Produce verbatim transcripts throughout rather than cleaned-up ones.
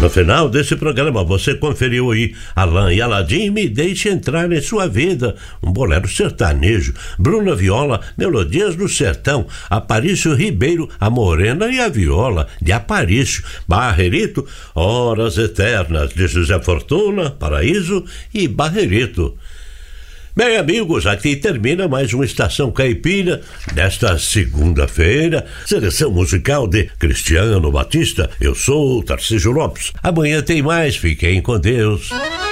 No final desse programa você conferiu aí Alain e Aladim, Me Deixe Entrar em Sua Vida, um bolero sertanejo, Bruna Viola, Melodias do Sertão, Aparício Ribeiro, A Morena e a Viola, de Aparício, Barrerito, Horas Eternas, de José Fortuna, Paraíso e Barrerito. Bem, amigos, aqui termina mais uma Estação Caipira nesta segunda-feira. Seleção musical de Cristiano Batista. Eu sou o Tarcísio Lopes. Amanhã tem mais. Fiquem com Deus.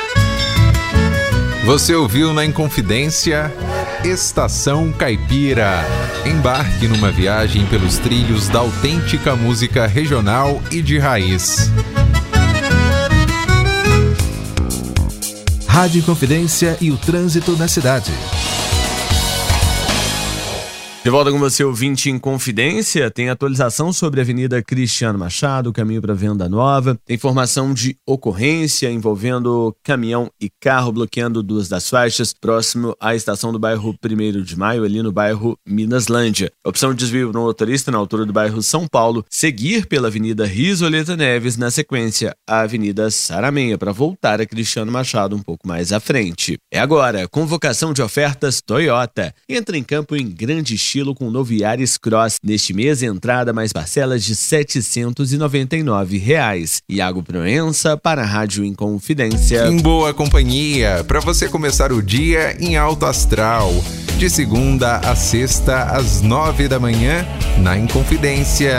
Você ouviu na Inconfidência Estação Caipira. Embarque numa viagem pelos trilhos da autêntica música regional e de raiz. Rádio Inconfidência e o trânsito na cidade. De volta com você, ouvinte em Confidência, tem atualização sobre a Avenida Cristiano Machado, caminho para Venda Nova, tem informação de ocorrência envolvendo caminhão e carro bloqueando duas das faixas, próximo à estação do bairro primeiro de maio, ali no bairro Minaslândia. Opção de desvio no motorista na altura do bairro São Paulo, seguir pela Avenida Risoleta Neves, na sequência a Avenida Saramenha, para voltar a Cristiano Machado um pouco mais à frente. É agora, convocação de ofertas Toyota. Entra em campo em grande estilo com o novo Yaris Cross. Neste mês, entrada mais parcelas de setecentos e noventa e nove reais. Iago Proença para a Rádio Inconfidência. Em boa companhia, para você começar o dia em alto astral. De segunda a sexta, às nove da manhã, na Inconfidência.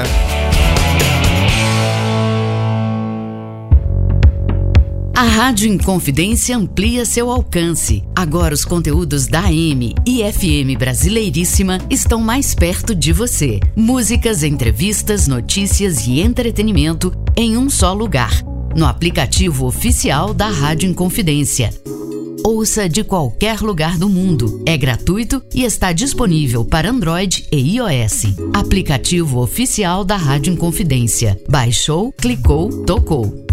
A Rádio Inconfidência amplia seu alcance. Agora os conteúdos da A M e F M Brasileiríssima estão mais perto de você. Músicas, entrevistas, notícias e entretenimento em um só lugar. No aplicativo oficial da Rádio Inconfidência. Ouça de qualquer lugar do mundo. É gratuito e está disponível para Android e iOS. Aplicativo oficial da Rádio Inconfidência. Baixou, clicou, tocou.